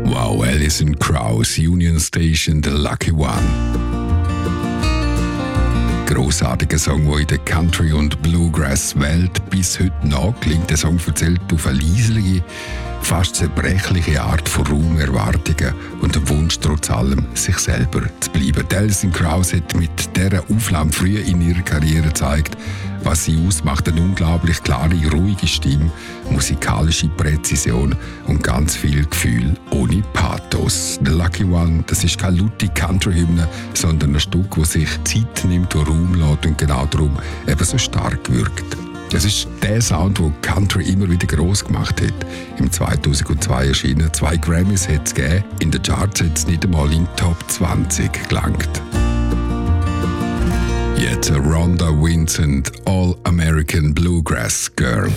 Wow, Alison Krauss, Union Station, The Lucky One. Grossartiger Song, der in der Country- und Bluegrass-Welt bis heute nachklingt. Der Song erzählt auf eine leisliche, fast zerbrechliche Art von Raum, Erwartungen und dem Wunsch, trotz allem sich selber zu bleiben. Alison Krauss hat mit dieser Aufnahme früh in ihrer Karriere gezeigt, was sie ausmacht. Eine unglaublich klare, ruhige Stimme, musikalische Präzision und ganz viel Gefühl ohne Pathos. The Lucky One, das ist keine laute Country-Hymne, sondern ein Stück, das sich Zeit nimmt und Raum lässt und genau darum eben so stark wirkt. Es ist der Sound, den Country immer wieder gross gemacht hat. Im 2002 erschienen 2 Grammys hat es gegeben. In den Charts hat es nicht einmal in Top 20 gelangt. Jetzt Rhonda Vincent, All American Bluegrass Girl.